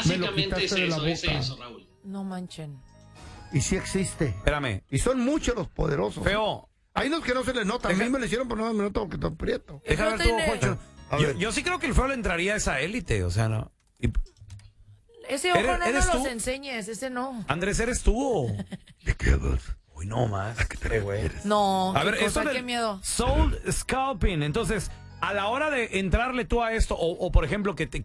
Básicamente es de la eso, boca. Raúl. No manchen. Y sí existe. Espérame. Y son muchos los poderosos. Feo. Hay unos que no se les nota. A mí me lo hicieron, pero no me noto porque estoy prieto. Déjame ver tú, Poncho. A ver. Yo sí creo que el feo le entraría a esa élite, o sea, ¿no? Ese ojo no ¿Eres nos los tú? enseñes, ese no. Andrés, ¿eres tú? ¿De qué hablas? Uy, no más. ¿A qué te refieres? No, A ver, qué esto cosa, del qué miedo. Soul Scalping. Entonces, a la hora de entrarle tú a esto, o por ejemplo, que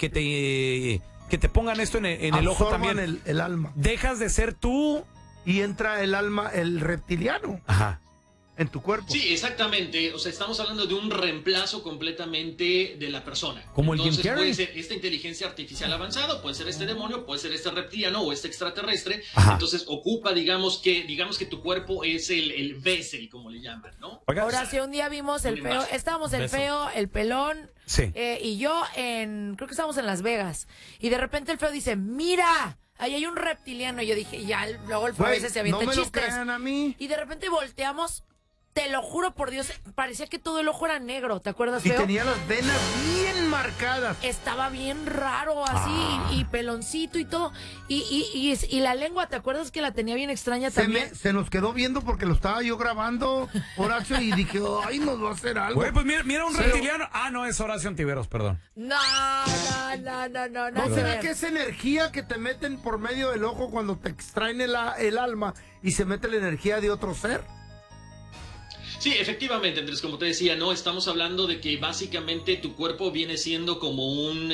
te pongan esto en el ojo Absorban también, el alma. dejas de ser tú. Y entra el alma, el reptiliano, Ajá. en tu cuerpo. Sí, exactamente. O sea, estamos hablando de un reemplazo completamente de la persona. Como el Jim Entonces Carrey. puede ser esta inteligencia artificial avanzada, puede ser este demonio, puede ser este reptiliano o este extraterrestre. Ajá. Entonces ocupa, digamos que tu cuerpo es el vessel, como le llaman, ¿no? Oiga, Ahora sí, un día vimos el feo, estábamos el feo, el pelón, Sí. y yo creo que estábamos en Las Vegas, y de repente el feo dice, mira, ahí hay un reptiliano, y yo dije, ya, luego el feo a Güey, veces se avienta no me lo chistes, crean a mí. y de repente volteamos, te lo juro por Dios, parecía que todo el ojo era negro, ¿te acuerdas, Y feo? tenía las venas bien marcadas. Estaba bien raro así, y peloncito y todo, y la lengua, ¿te acuerdas que la tenía bien extraña también? Se nos quedó viendo porque lo estaba yo grabando, Horacio, y dije, ay, nos va a hacer algo. Güey, pues mira un Pero- reptiliano. Ah, no, es Horacio Antiveros, perdón. No. ¿No será que es energía que te meten por medio del ojo cuando te extraen el alma y se mete la energía de otro ser? Sí, efectivamente, Andrés, como te decía, no estamos hablando de que básicamente tu cuerpo viene siendo como un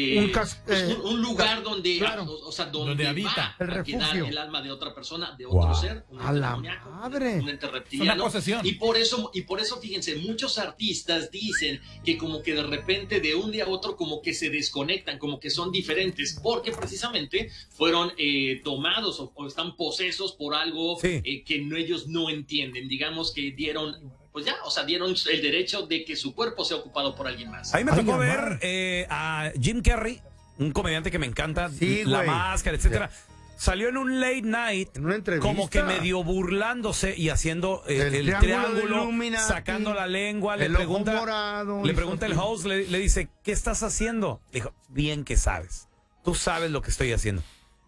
lugar donde, claro. o sea, donde Donde habita. va El a quedar refugio. el alma de otra persona, de otro ser, un A la demoníaco, madre. un ente reptiliano. Es una posesión. Y por eso, fíjense, muchos artistas dicen que como que de repente de un día a otro como que se desconectan, como que son diferentes, porque precisamente fueron tomados o están posesos por algo Sí. que ellos no entienden. Digamos que dieron el derecho de que su cuerpo sea ocupado por alguien más. A mí me Ay, tocó mamá. ver a Jim Carrey, un comediante que me encanta, Sí, La güey. Máscara, etcétera. Salió en un late night, En una entrevista. como que medio burlándose y haciendo el triángulo triángulo, de Illuminati, sacando la lengua, el ojo morado, le y pregunta el su- host, le dice, ¿qué estás haciendo? Le dijo, bien que sabes, tú sabes lo que estoy haciendo.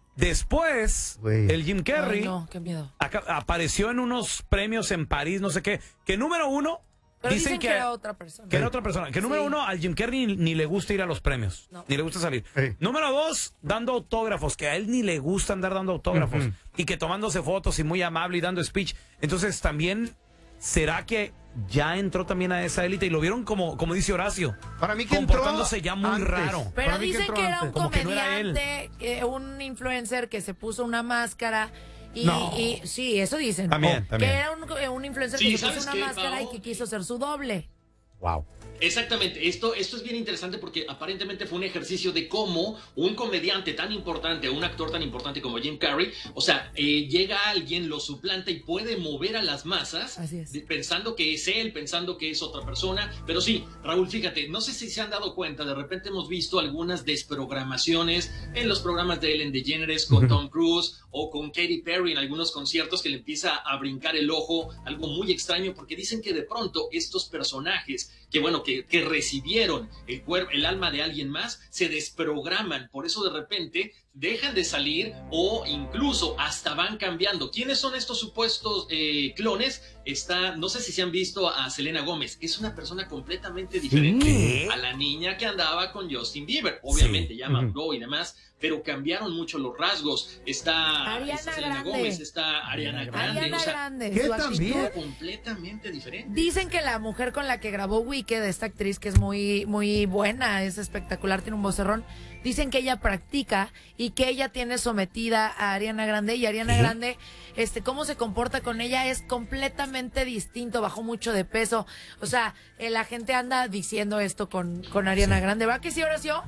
Después, Güey. el Jim Carrey Ay, no, qué miedo. apareció en unos premios en París, no sé qué, que número uno, Pero dicen que era otra persona. que era otra persona. Que número Sí. uno, al Jim Carrey ni le gusta ir a los premios. No. Ni le gusta salir. Sí. Número dos, dando autógrafos. Que a él ni le gusta andar dando autógrafos. Ujú. Y que tomándose fotos y muy amable y dando speech. Entonces también, ¿será que ya entró también a esa élite? Y lo vieron como dice Horacio. Para mí que entró comportándose ya muy antes. raro. Pero Para mí dicen entró que era un antes. Como que no era él. comediante, un influencer que se puso una máscara. No. Y sí, eso dicen. También. Que era un influencer Sí, que se puso ¿sabes una qué, máscara Pao? y que quiso ser su doble. Wow. Exactamente, esto es bien interesante porque aparentemente fue un ejercicio de cómo un comediante tan importante, un actor tan importante como Jim Carrey, o sea, llega alguien, lo suplanta y puede mover a las masas, Así es. pensando que es él, pensando que es otra persona. Pero sí, Raúl, fíjate, no sé si se han dado cuenta, de repente hemos visto algunas desprogramaciones en los programas de Ellen DeGeneres con Tom Cruise o con Katy Perry en algunos conciertos, que le empieza a brincar el ojo, algo muy extraño, porque dicen que de pronto estos personajes que recibieron el alma de alguien más, se desprograman. Por eso de repente dejan de salir o incluso hasta van cambiando. ¿Quiénes son estos supuestos clones? No sé si se han visto a Selena Gómez. Es una persona completamente diferente ¿Qué? a la niña que andaba con Justin Bieber. Obviamente Sí. ya maduró y demás, pero cambiaron mucho los rasgos. Está Ariana Selena Grande. Gómez, está Ariana Grande. Ariana O sea, Grande. ¿qué su también? actitud. completamente diferente. Dicen que la mujer con la que grabó Wicked, esta actriz que es muy, muy buena, es espectacular, tiene un vocerrón, dicen que ella practica y que ella tiene sometida a Ariana Grande, y Ariana Grande, cómo se comporta con ella es completamente distinto, bajó mucho de peso. O sea, la gente anda diciendo esto con Ariana Grande. ¿Va que sí, Horacio?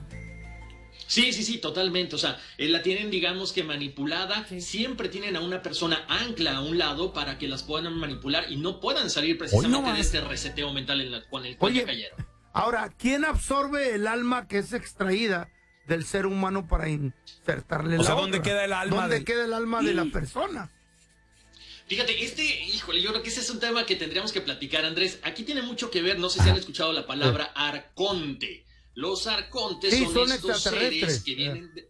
Sí, totalmente. O sea, la tienen, digamos que manipulada. Sí. Siempre tienen a una persona ancla a un lado para que las puedan manipular y no puedan salir Hoy precisamente no de más. este reseteo mental con el cual Oye, ya cayeron. ahora, ¿quién absorbe el alma que es extraída del ser humano para insertarle O sea, la ¿dónde otra? queda el alma ¿Dónde del- queda el alma de la persona? Fíjate, híjole, yo creo que ese es un tema que tendríamos que platicar, Andrés. Aquí tiene mucho que ver, no sé si han escuchado la palabra arconte. Los arcontes Sí, son son estos seres extraterrestres. que vienen